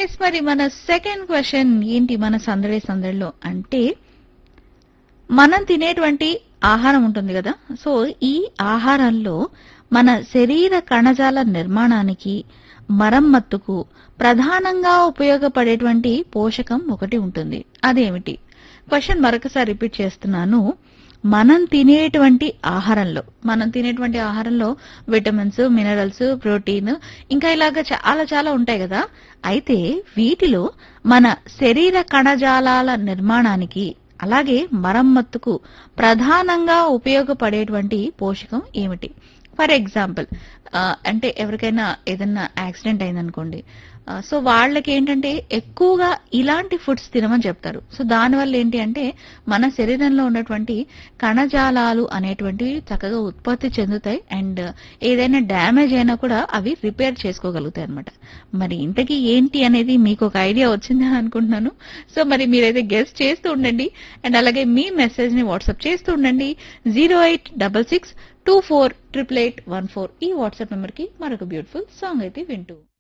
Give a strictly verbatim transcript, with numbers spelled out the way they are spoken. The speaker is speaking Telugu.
ఎస్ మరి మన సెకండ్ క్వశ్చన్ ఏంటి మన సందడి సందడిలో అంటే మనం తినేటువంటి ఆహారం ఉంటుంది కదా, సో ఈ ఆహారంలో మన శరీర కణజాల నిర్మాణానికి మరమ్మత్తుకు ప్రధానంగా ఉపయోగపడేటువంటి పోషకం ఒకటి ఉంటుంది. అదేమిటి? క్వశ్చన్ మరొకసారి రిపీట్ చేస్తున్నాను. మనం తినేటువంటి ఆహారంలో మనం తినేటువంటి ఆహారంలో విటమిన్స్, మినరల్స్, ప్రోటీన్ ఇంకా ఇలాగ చాలా చాలా ఉంటాయి కదా. అయితే వీటిలో మన శరీర కణజాలాల నిర్మాణానికి అలాగే మరమ్మత్తుకు ప్రధానంగా ఉపయోగపడేటువంటి పోషకం ఏమిటి? ఫర్ ఎగ్జాంపుల్ అంటే ఎవరికైనా ఏదైనా యాక్సిడెంట్ అయిందనుకోండి, సో వాళ్ళకి ఏంటంటే ఎక్కువగా ఇలాంటి ఫుడ్స్ తినమని చెప్తారు. సో దానివల్ల ఏంటి అంటే మన శరీరంలో ఉన్నటువంటి కణజాలాలు అనేటువంటివి చక్కగా ఉత్పత్తి చెందుతాయి అండ్ ఏదైనా డ్యామేజ్ అయినా కూడా అవి రిపేర్ చేసుకోగలుగుతాయి అనమాట. మరి ఇంతకీ ఏంటి అనేది మీకు ఒక ఐడియా వచ్చిందని అనుకుంటున్నాను. సో మరి మీరైతే గెస్ట్ చేస్తూ ఉండండి అండ్ అలాగే మీ మెసేజ్ ని వాట్సాప్ చేస్తూ ఉండండి. Zero eight double six two four triple eight one four ఈ వాట్సాప్ నెంబర్ కి మరొక బ్యూటిఫుల్ సాంగ్ అయితే వింటూ